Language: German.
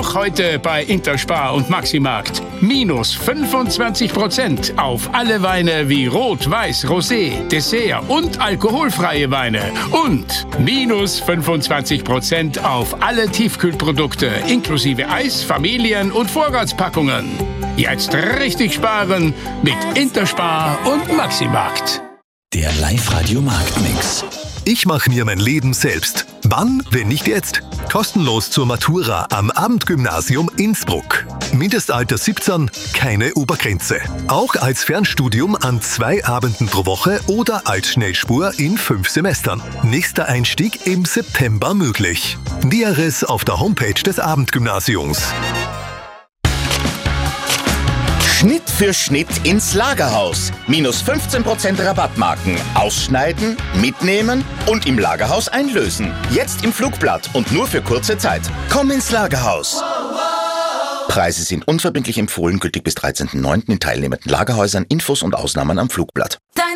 Noch heute bei Interspar und Maximarkt. Minus 25% auf alle Weine wie Rot, Weiß, Rosé, Dessert und alkoholfreie Weine. Und minus 25% auf alle Tiefkühlprodukte inklusive Eis, Familien- und Vorratspackungen. Jetzt richtig sparen mit Interspar und Maximarkt. Der Live-Radio-Marktmix. Ich mache mir mein Leben selbst. Wann, wenn nicht jetzt? Kostenlos zur Matura am Abendgymnasium Innsbruck. Mindestalter 17, keine Obergrenze. Auch als Fernstudium an 2 Abenden pro Woche oder als Schnellspur in 5 Semestern. Nächster Einstieg im September möglich. Näheres auf der Homepage des Abendgymnasiums. Schnitt für Schnitt ins Lagerhaus. Minus 15% Rabattmarken. Ausschneiden, mitnehmen und im Lagerhaus einlösen. Jetzt im Flugblatt und nur für kurze Zeit. Komm ins Lagerhaus. Preise sind unverbindlich empfohlen, gültig bis 13.09. in teilnehmenden Lagerhäusern. Infos und Ausnahmen am Flugblatt.